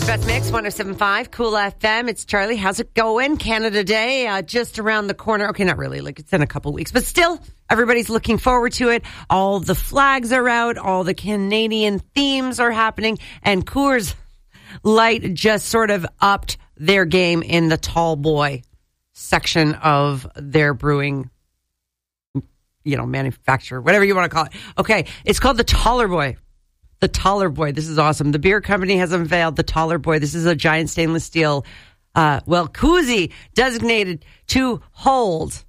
Canada's Best Mix, 107.5, Cool FM. It's Charlie. How's it going? Canada Day, just around the corner. Okay, not really. Like, it's in a couple weeks. But still, everybody's looking forward to it. All the flags are out. All the Canadian themes are happening. And Coors Light just sort of upped their game in the tall boy section of their brewing, manufacturer, whatever you want to call it. Okay, it's called the Taller Boy. The Taller Boy. This is awesome. The beer company has unveiled the Taller Boy. This is a giant stainless steel, koozie designated to hold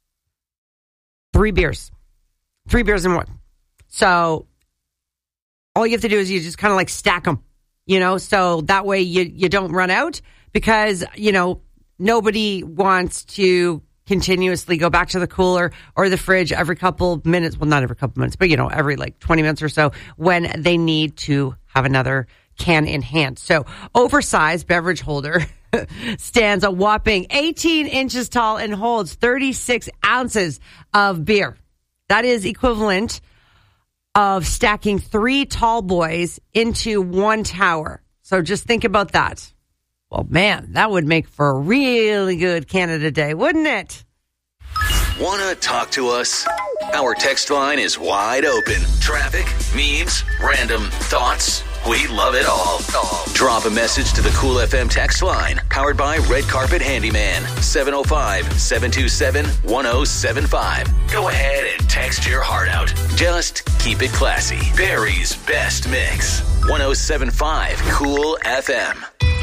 3 beers. 3 beers in one. So all you have to do is you just kind of like stack them, so that way you don't run out because, nobody wants to continuously go back to the cooler or the fridge every couple minutes. Well, not every couple minutes, but, every 20 minutes or so when they need to have another can in hand. So oversized beverage holder stands a whopping 18 inches tall and holds 36 ounces of beer. That is equivalent of stacking 3 tall boys into one tower. So just think about that. Well, man, that would make for a really good Canada Day, wouldn't it? Want to talk to us? Our text line is wide open. Traffic, memes, random thoughts. We love it all. Drop a message to the Cool FM text line, powered by Red Carpet Handyman, 705-727-1075. Go ahead and text your heart out. Just keep it classy. Barry's Best Mix, 107.5 Cool FM.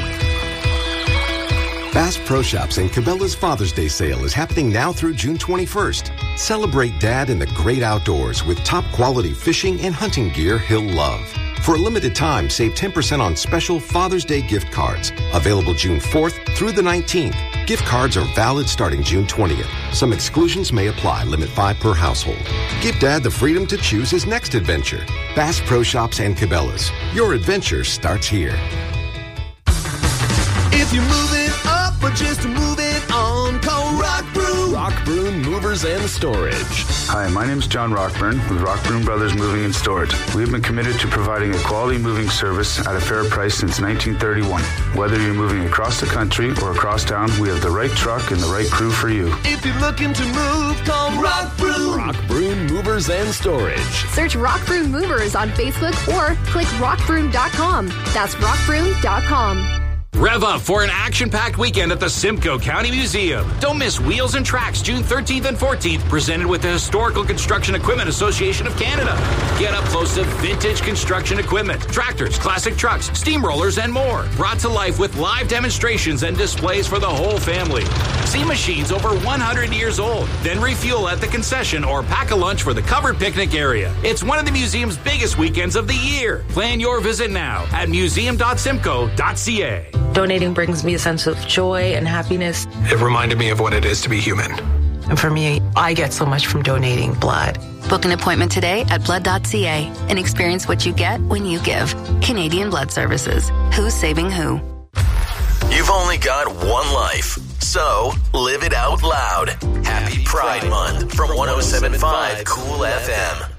Bass Pro Shops and Cabela's Father's Day sale is happening now through June 21st. Celebrate Dad in the great outdoors with top quality fishing and hunting gear he'll love. For a limited time, save 10% on special Father's Day gift cards. Available June 4th through the 19th. Gift cards are valid starting June 20th. Some exclusions may apply. Limit 5 per household. Give Dad the freedom to choose his next adventure. Bass Pro Shops and Cabela's. Your adventure starts here. If you're moving up or just moving on, call Rock Broom. Rockbroom Movers and Storage. Hi, my name is John Rockburn with Rockbroom Brothers Moving and Storage. We have been committed to providing a quality moving service at a fair price since 1931. Whether you're moving across the country or across town, we have the right truck and the right crew for you. If you're looking to move, call Rock Broom. Rockbroom Movers and Storage. Search Rockbroom Movers on Facebook or click rockbroom.com. That's rockbroom.com. Rev up for an action-packed weekend at the Simcoe County Museum. Don't miss Wheels and Tracks June 13th and 14th, presented with the Historical Construction Equipment Association of Canada. Get up close to vintage construction equipment, tractors, classic trucks, steamrollers, and more. Brought to life with live demonstrations and displays for the whole family. See machines over 100 years old. Then refuel at the concession or pack a lunch for the covered picnic area. It's one of the museum's biggest weekends of the year. Plan your visit now at museum.simcoe.ca. Donating brings me a sense of joy and happiness. It reminded me of what it is to be human. And for me, I get so much from donating blood. Book an appointment today at blood.ca and experience what you get when you give. Canadian Blood Services. Who's saving who? You've only got one life, so live it out loud. Happy Pride Month from 107.5 Cool FM.